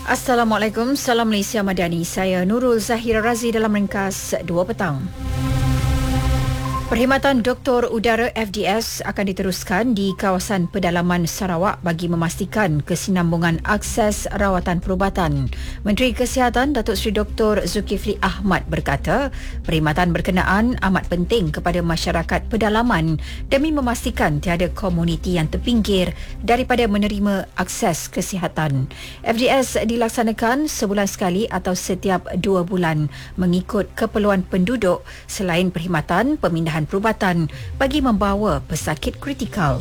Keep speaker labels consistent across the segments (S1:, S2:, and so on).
S1: Assalamualaikum, Salam Malaysia Madani. Saya Nurul Zahira Razi dalam ringkas 2 petang. Perkhidmatan Doktor Udara FDS akan diteruskan di kawasan pedalaman Sarawak bagi memastikan kesinambungan akses rawatan perubatan. Menteri Kesihatan Datuk Seri Dr. Zulkifli Ahmad berkata, perkhidmatan berkenaan amat penting kepada masyarakat pedalaman demi memastikan tiada komuniti yang terpinggir daripada menerima akses kesihatan. FDS dilaksanakan sebulan sekali atau setiap 2 bulan mengikut keperluan penduduk selain perkhidmatan pemindahan perubatan bagi membawa pesakit kritikal.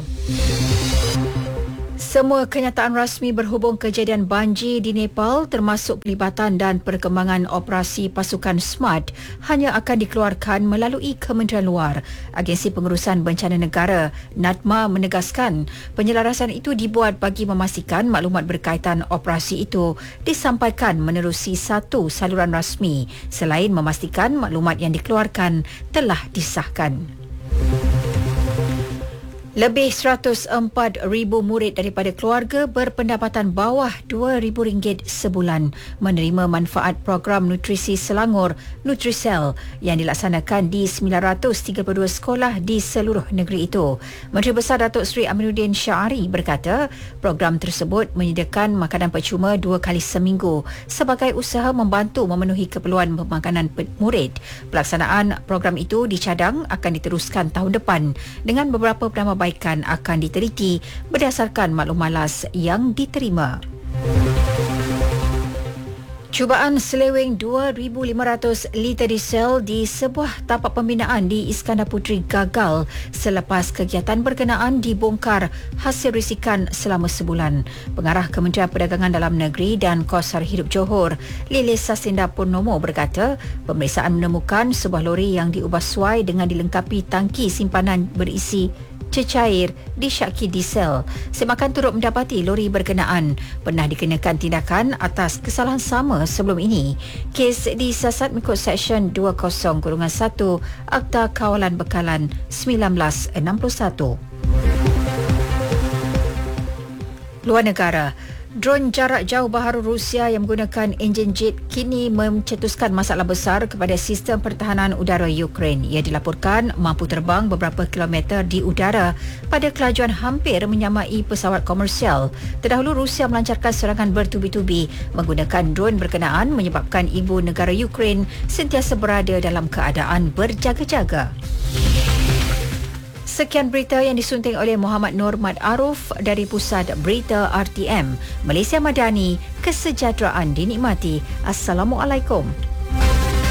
S1: Semua kenyataan rasmi berhubung kejadian banjir di Nepal termasuk pelibatan dan perkembangan operasi pasukan SMART hanya akan dikeluarkan melalui Kementerian Luar. Agensi Pengurusan Bencana Negara NADMA menegaskan penyelarasan itu dibuat bagi memastikan maklumat berkaitan operasi itu disampaikan menerusi satu saluran rasmi selain memastikan maklumat yang dikeluarkan telah disahkan. Lebih 104,000 murid daripada keluarga berpendapatan bawah RM2,000 sebulan menerima manfaat program nutrisi Selangor Nutrisel yang dilaksanakan di 932 sekolah di seluruh negeri itu. Menteri Besar Datuk Seri Aminuddin Syahari berkata, program tersebut menyediakan makanan percuma 2 kali seminggu sebagai usaha membantu memenuhi keperluan pemakanan murid. Pelaksanaan program itu dicadang akan diteruskan tahun depan dengan beberapa penambahbaikan akan diteliti berdasarkan maklum malas yang diterima. Cubaan seleweng 2,500 liter diesel di sebuah tapak pembinaan di Iskandar Puteri gagal selepas kegiatan berkenaan dibongkar hasil risikan selama sebulan. Pengarah Kementerian Perdagangan Dalam Negeri dan Kos Sara Hidup Johor, Lilis Sasinda Purnomo berkata, pemeriksaan menemukan sebuah lori yang diubah suai dengan dilengkapi tangki simpanan berisi cecair disyaki diesel. Semakan turut mendapati lori berkenaan pernah dikenakan tindakan atas kesalahan sama sebelum ini. Kes disiasat mengikut Seksyen 20-1 Akta Kawalan Bekalan 1961. Luar negara, dron jarak jauh baharu Rusia yang menggunakan enjin jet kini mencetuskan masalah besar kepada sistem pertahanan udara Ukraine. Ia dilaporkan mampu terbang beberapa kilometer di udara pada kelajuan hampir menyamai pesawat komersial. Terdahulu Rusia melancarkan serangan bertubi-tubi menggunakan dron berkenaan menyebabkan ibu negara Ukraine sentiasa berada dalam keadaan berjaga-jaga. Sekian berita yang disunting oleh Muhammad Nur Mat Aruf dari Pusat Berita RTM. Malaysia Madani, kesejahteraan dinikmati. Assalamualaikum.